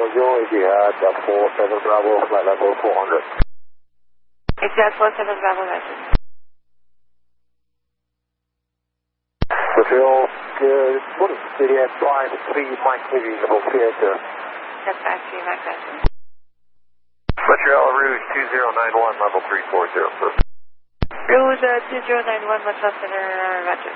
Bonjour, Etihad 47 Bravo, flight level 400. Etihad 47 Bravo, message. Fulfill, good morning, CDF 53 Mike Heavy, level theater. That's 53 Mike message. Montreal Rouge 2091, level 340, sir. Rouge 2091, Montreal Center, roger.